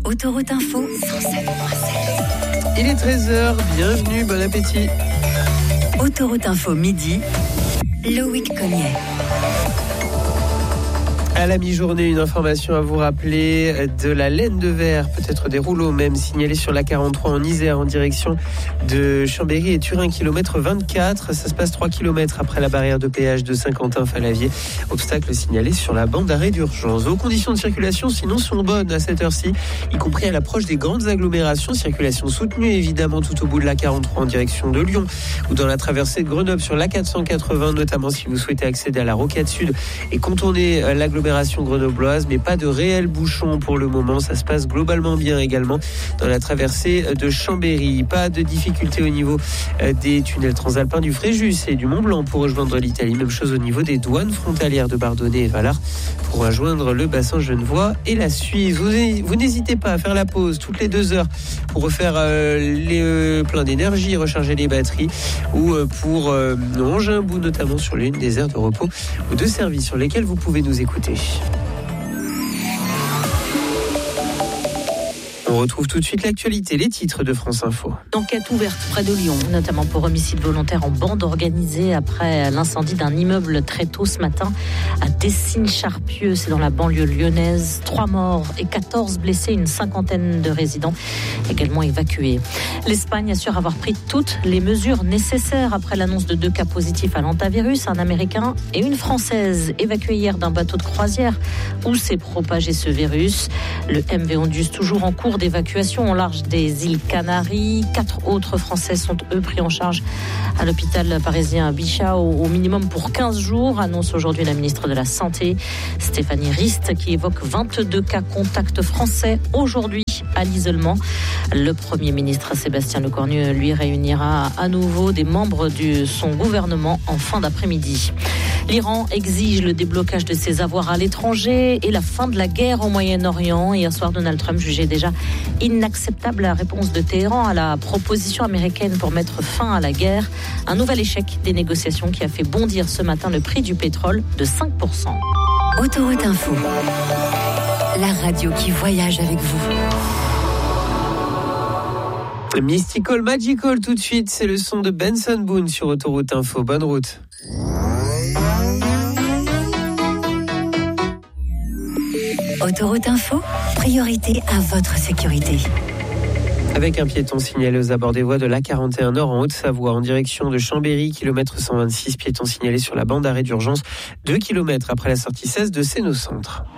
Autoroute Info 107.7. Il est 13h, bienvenue, bon appétit. Autoroute Info midi, Loïc Cognet. À la mi-journée, une information à vous rappeler de la laine de verre, peut-être des rouleaux même, signalés sur la 43 en Isère en direction de Chambéry et Turin, kilomètre 24. Ça se passe 3 km après la barrière de péage de Saint-Quentin-Falavier. Obstacle signalé sur la bande d'arrêt d'urgence. Vos conditions de circulation, sinon, sont bonnes à cette heure-ci, y compris à l'approche des grandes agglomérations. Circulation soutenue, évidemment, tout au bout de la 43 en direction de Lyon ou dans la traversée de Grenoble sur la 480, notamment si vous souhaitez accéder à la Rocade Sud et contourner l'agglomération grenobloise, mais pas de réels bouchons pour le moment. Ça se passe globalement bien également dans la traversée de Chambéry. Pas de difficulté au niveau des tunnels transalpins du Fréjus et du Mont-Blanc pour rejoindre l'Italie. Même chose au niveau des douanes frontalières de Bardonnay et Valars pour rejoindre le bassin genevois et la Suisse. Vous n'hésitez pas à faire la pause toutes les 2 heures pour refaire les pleins d'énergie, recharger les batteries ou pour Angers-Bout, notamment sur l'une des aires de repos ou de service sur lesquelles vous pouvez nous écouter. On retrouve tout de suite l'actualité, les titres de France Info. Enquête ouverte près de Lyon, notamment pour homicide volontaire en bande organisée après l'incendie d'un immeuble très tôt ce matin à Dessines-Charpieu, c'est dans la banlieue lyonnaise. 3 morts et 14 blessés, une cinquantaine de résidents également évacués. L'Espagne assure avoir pris toutes les mesures nécessaires après l'annonce de 2 cas positifs à l'hantavirus, un Américain et une Française, évacués hier d'un bateau de croisière où s'est propagé ce virus. Le MV Ondus toujours en cours d'évacuation au large des îles Canaries. 4 autres Français sont eux pris en charge à l'hôpital parisien Bichat au minimum pour 15 jours, annonce aujourd'hui la ministre de la Santé Stéphanie Rist, qui évoque 22 cas contacts français aujourd'hui à l'isolement. Le Premier ministre Sébastien Lecornu lui réunira à nouveau des membres de son gouvernement en fin d'après-midi. L'Iran exige le déblocage de ses avoirs à l'étranger et la fin de la guerre au Moyen-Orient. Hier soir, Donald Trump jugeait déjà inacceptable la réponse de Téhéran à la proposition américaine pour mettre fin à la guerre. Un nouvel échec des négociations qui a fait bondir ce matin le prix du pétrole de 5%. Autoroute Info, la radio qui voyage avec vous. Mystical Magical tout de suite, c'est le son de Benson Boone sur Autoroute Info. Bonne route. Autoroute Info, priorité à votre sécurité. Avec un piéton signalé aux abords des voies de l'A41 Nord en Haute-Savoie, en direction de Chambéry, kilomètre 126, piéton signalé sur la bande d'arrêt d'urgence, 2 km après la sortie 16 de Sénocentre.